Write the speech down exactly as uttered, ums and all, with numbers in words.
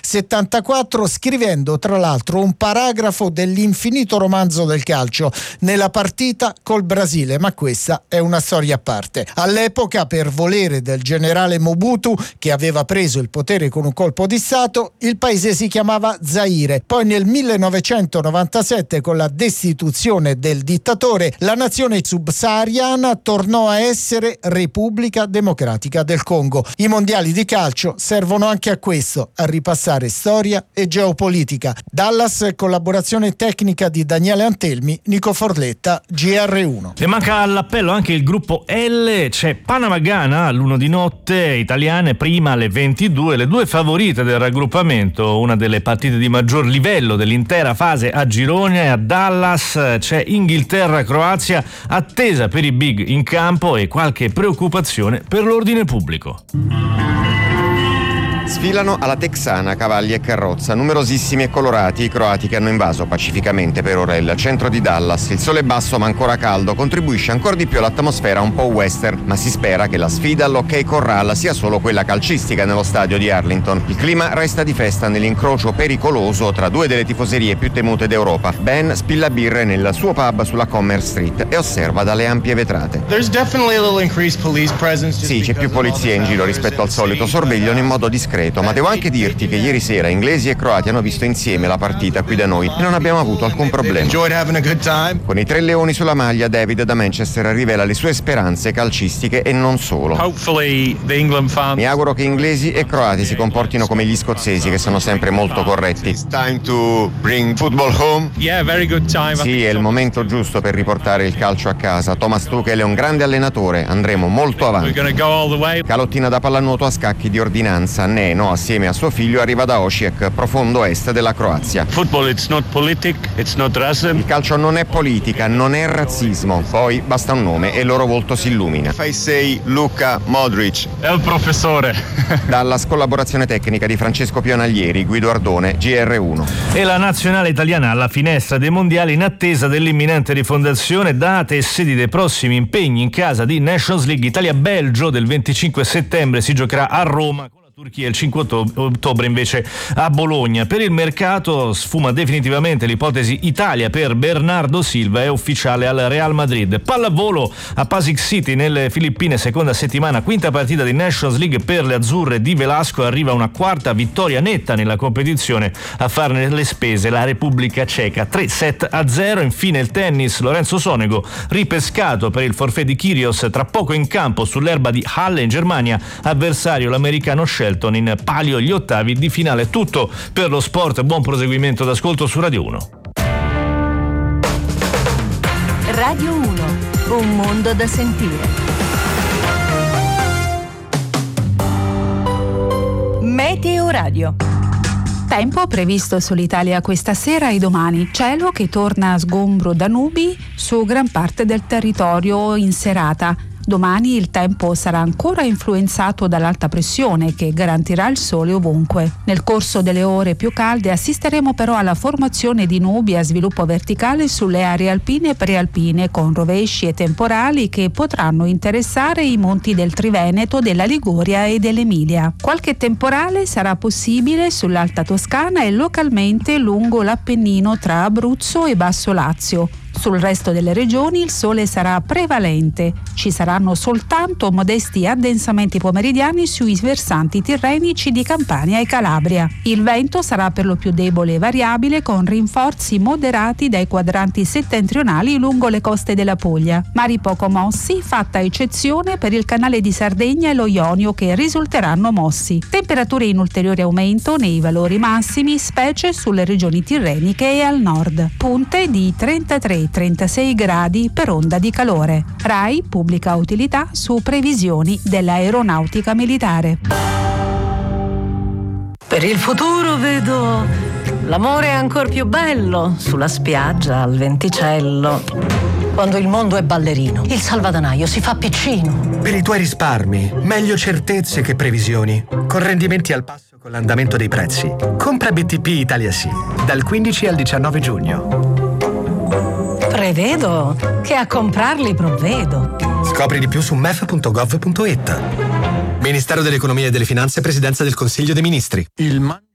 settantaquattro, scrivendo tra l'altro un paragrafo dell'infinito romanzo del calcio nella partita col Brasile, ma questa è una storia a parte. All'epoca, per volere del generale Mobutu, che aveva preso il potere con un colpo di stato, il paese si chiamava Zaire. Poi nel millenovecentonovantasette, con la destituzione del dittatore, la nazione subsahariana tornò a essere Repubblica Democratica del Congo. I mondiali di calcio servono anche a questo, a ripassare storia e geopolitica. Dallas, collaborazione tecnica di Daniele Antelmi, Nico Forletta, G R uno. E manca all'appello anche il gruppo L, c'è Panama Ghana all'uno di notte, italiane prima alle ventidue, le due favorite del raggruppamento, una delle partite di maggior livello dell'intera fase a girone. A Dallas c'è Inghilterra-Croazia, attesa per i big in campo e qualche preoccupazione per l'ordine pubblico. Sfilano alla texana cavalli e carrozza, numerosissimi e colorati i croati che hanno invaso pacificamente per ora il centro di Dallas. Il sole basso ma ancora caldo contribuisce ancora di più all'atmosfera un po' western, ma si spera che la sfida all'Ok Corral sia solo quella calcistica nello stadio di Arlington. Il clima resta di festa nell'incrocio pericoloso tra due delle tifoserie più temute d'Europa. Ben spilla birre nel suo pub sulla Commerce Street e osserva dalle ampie vetrate. Sì, c'è più polizia in giro rispetto al solito, sorvegliano in modo discreto. Ma devo anche dirti che ieri sera inglesi e croati hanno visto insieme la partita qui da noi e non abbiamo avuto alcun problema. Con i tre leoni sulla maglia, David da Manchester rivela le sue speranze calcistiche e non solo. Mi auguro che inglesi e croati si comportino come gli scozzesi, che sono sempre molto corretti. Sì, è il momento giusto per riportare il calcio a casa. Thomas Tuchel è un grande allenatore, andremo molto avanti. Calottina da pallanuoto a scacchi di ordinanza. Neno, assieme a suo figlio, arriva da Osijek, profondo est della Croazia. Il calcio non è politica, non è razzismo. Poi basta un nome e il loro volto si illumina. Fai sei Luka Modric. È il professore. Dalla collaborazione tecnica di Francesco Pionaglieri, Guido Ardone, G R uno. E la nazionale italiana alla finestra dei mondiali in attesa dell'imminente rifondazione, date e sedi dei prossimi impegni in casa di Nations League. Italia-Belgio del venticinque settembre si giocherà a Roma. Turchia il cinque ottobre invece a Bologna. Per il mercato sfuma definitivamente l'ipotesi Italia per Bernardo Silva, è ufficiale al Real Madrid. Pallavolo a Pasig City nelle Filippine, seconda settimana, quinta partita di Nations League per le azzurre di Velasco, arriva una quarta vittoria netta nella competizione, a farne le spese la Repubblica Ceca, tre set a zero. Infine il tennis, Lorenzo Sonego ripescato per il forfait di Kyrgios, tra poco in campo sull'erba di Halle in Germania, avversario l'americano Shelton in palio gli ottavi di finale. Tutto per lo sport, buon proseguimento d'ascolto su Radio uno. Radio uno, un mondo da sentire. Meteo Radio. Tempo previsto sull'Italia questa sera e domani. Cielo che torna a sgombro da nubi su gran parte del territorio in serata. Domani il tempo sarà ancora influenzato dall'alta pressione che garantirà il sole ovunque. Nel corso delle ore più calde assisteremo però alla formazione di nubi a sviluppo verticale sulle aree alpine e prealpine, con rovesci e temporali che potranno interessare i monti del Triveneto, della Liguria e dell'Emilia. Qualche temporale sarà possibile sull'Alta Toscana e localmente lungo l'Appennino tra Abruzzo e Basso Lazio. Sul resto delle regioni il sole sarà prevalente. Ci saranno soltanto modesti addensamenti pomeridiani sui versanti tirrenici di Campania e Calabria. Il vento sarà per lo più debole e variabile, con rinforzi moderati dai quadranti settentrionali lungo le coste della Puglia. Mari poco mossi, fatta eccezione per il canale di Sardegna e lo Ionio, che risulteranno mossi. Temperature in ulteriore aumento nei valori massimi, specie sulle regioni tirreniche e al nord. Punte di trentatré trentasei gradi per onda di calore. RAI pubblica utilità su previsioni dell'aeronautica militare. Per il futuro vedo l'amore ancor più bello sulla spiaggia al venticello. Quando il mondo è ballerino, il salvadanaio si fa piccino. Per i tuoi risparmi, meglio certezze che previsioni. Con rendimenti al passo con l'andamento dei prezzi. Compra B T P Italia Sì, dal quindici al diciannove giugno. Prevedo che a comprarli provvedo. Scopri di più su m e f punto gov punto it. Ministero dell'Economia e delle Finanze, Presidenza del Consiglio dei Ministri. Il